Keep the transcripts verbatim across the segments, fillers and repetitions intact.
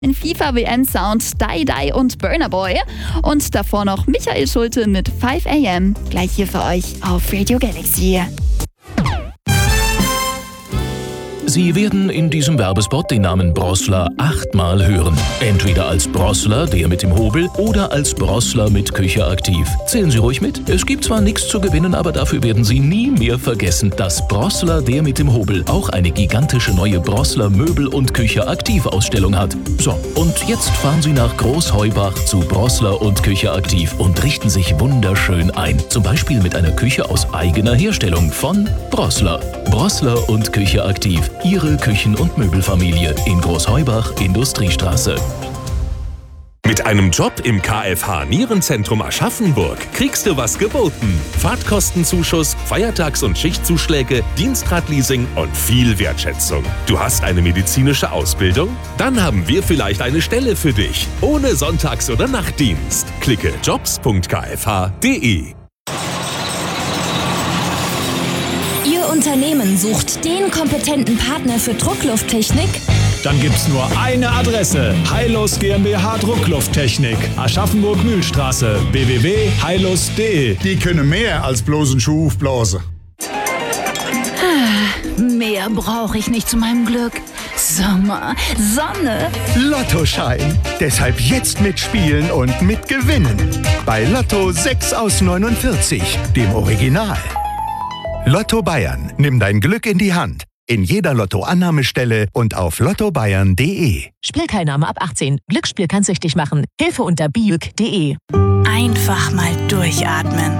In FIFA W M Sound Die Die und Burna Boy. Und davor noch Michael Schulte mit five a m. Gleich hier für euch auf Radio Galaxy. Sie werden in diesem Werbespot den Namen Brossler achtmal hören. Entweder als Brossler, der mit dem Hobel, oder als Brossler mit Küche aktiv. Zählen Sie ruhig mit. Es gibt zwar nichts zu gewinnen, aber dafür werden Sie nie mehr vergessen, dass Brossler, der mit dem Hobel, auch eine gigantische neue Brossler Möbel- und Küche aktiv Ausstellung hat. So, und jetzt fahren Sie nach Großheubach zu Brossler und Küche aktiv und richten sich wunderschön ein. Zum Beispiel mit einer Küche aus eigener Herstellung von Brossler. Brossler und Küche aktiv. Ihre Küchen- und Möbelfamilie in Großheubach, Industriestraße. Mit einem Job im K F H Nierenzentrum Aschaffenburg kriegst du was geboten. Fahrtkostenzuschuss, Feiertags- und Schichtzuschläge, Dienstradleasing und viel Wertschätzung. Du hast eine medizinische Ausbildung? Dann haben wir vielleicht eine Stelle für dich. Ohne Sonntags- oder Nachtdienst. Klicke jobs punkt k f h punkt d e. Ihr Unternehmen sucht den kompetenten Partner für Drucklufttechnik? Dann gibt's nur eine Adresse. Heilus GmbH Drucklufttechnik. Aschaffenburg-Mühlstraße. w w w punkt heilus punkt d e. Die können mehr als bloß einen Schuh aufblasen. Mehr brauche ich nicht zu meinem Glück. Sommer, Sonne. Lottoschein. Deshalb jetzt mitspielen und mitgewinnen. Bei Lotto sechs aus neunundvierzig, dem Original. Lotto Bayern. Nimm dein Glück in die Hand. In jeder Lotto-Annahmestelle und auf lotto bayern punkt d e. Spielteilnahme ab achtzehn. Glücksspiel kann süchtig machen. Hilfe unter biuk punkt d e. Einfach mal durchatmen.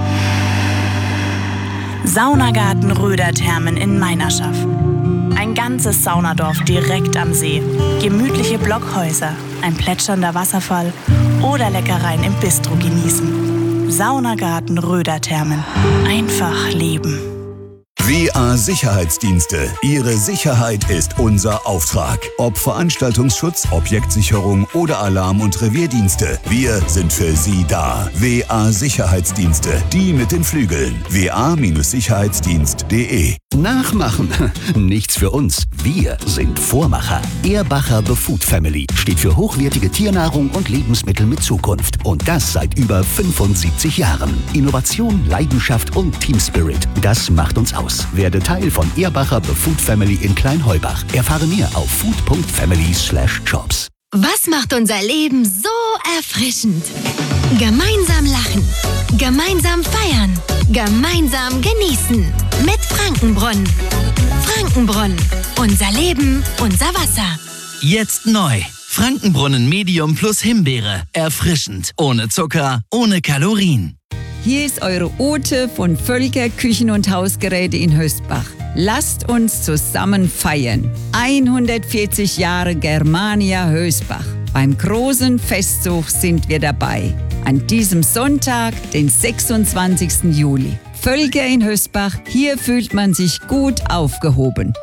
Saunagarten Röderthermen in Meinerschaff. Ein ganzes Saunadorf direkt am See. Gemütliche Blockhäuser, ein plätschernder Wasserfall oder Leckereien im Bistro genießen. Saunagarten Röderthermen. Einfach leben. W A Sicherheitsdienste. Ihre Sicherheit ist unser Auftrag. Ob Veranstaltungsschutz, Objektsicherung oder Alarm- und Revierdienste. Wir sind für Sie da. W A Sicherheitsdienste. Die mit den Flügeln. w a Sicherheitsdienst punkt d e. Nachmachen. Nichts für uns. Wir sind Vormacher. Ehrbacher The Food Family steht für hochwertige Tiernahrung und Lebensmittel mit Zukunft. Und das seit über fünfundsiebzig Jahren. Innovation, Leidenschaft und Teamspirit. Das macht uns aus. Werde Teil von Ehrbacher The Food Family in Kleinheubach. Erfahre mehr auf food punkt family slash jobs. Was macht unser Leben so erfrischend? Gemeinsam lachen, gemeinsam feiern, gemeinsam genießen. Mit Frankenbrunnen. Frankenbrunnen. Unser Leben, unser Wasser. Jetzt neu. Frankenbrunnen Medium plus Himbeere. Erfrischend. Ohne Zucker, ohne Kalorien. Hier ist eure Ute von Völker Küchen- und Hausgeräte in Hösbach. Lasst uns zusammen feiern. hundertvierzig Jahre Germania Hösbach. Beim großen Festzug sind wir dabei. An diesem Sonntag, den sechsundzwanzigsten Juli. Völker in Hösbach, hier fühlt man sich gut aufgehoben.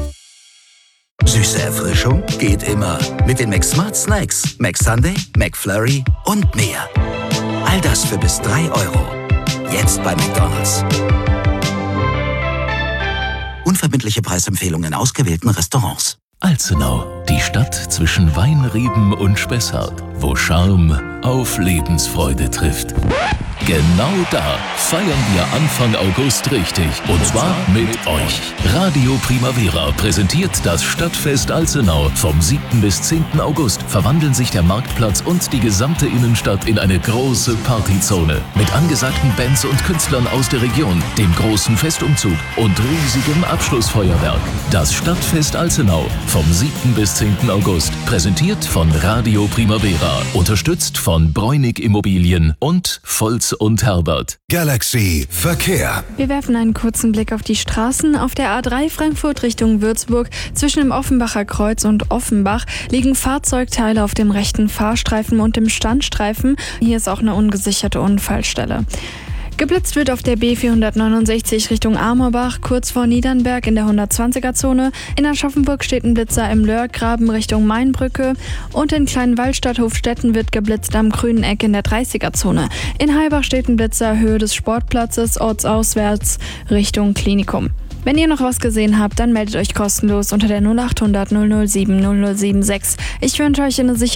Süße Erfrischung geht immer mit den McSmart Snacks, McSunday, McFlurry und mehr. All das für bis drei Euro. Jetzt bei McDonald's. Unverbindliche Preisempfehlungen in ausgewählten Restaurants. Alzenau, die Stadt zwischen Weinreben und Spessart, wo Charme auf Lebensfreude trifft. Genau da feiern wir Anfang August richtig. Und zwar mit euch. Radio Primavera präsentiert das Stadtfest Alzenau. Vom siebten bis zehnten August verwandeln sich der Marktplatz und die gesamte Innenstadt in eine große Partyzone. Mit angesagten Bands und Künstlern aus der Region, dem großen Festumzug und riesigem Abschlussfeuerwerk. Das Stadtfest Alzenau vom siebten bis zehnten August. Präsentiert von Radio Primavera. Unterstützt von Bräunig Immobilien und Volz und Herbert. Galaxy Verkehr. Wir werfen einen kurzen Blick auf die Straßen. Auf der A drei Frankfurt Richtung Würzburg zwischen dem Offenbacher Kreuz und Offenbach liegen Fahrzeugteile auf dem rechten Fahrstreifen und dem Standstreifen. Hier ist auch eine ungesicherte Unfallstelle. Geblitzt wird auf der B vierhundertneunundsechzig Richtung Amorbach, kurz vor Niedernberg in der hundertzwanziger-Zone. In Aschaffenburg steht ein Blitzer im Lörgraben Richtung Mainbrücke. Und in Kleinwallstadt Hofstetten wird geblitzt am grünen Eck in der dreißiger-Zone. In Heilbach steht ein Blitzer Höhe des Sportplatzes ortsauswärts Richtung Klinikum. Wenn ihr noch was gesehen habt, dann meldet euch kostenlos unter der null acht hundert null null sieben null null sieben sechs. Ich wünsche euch eine sichere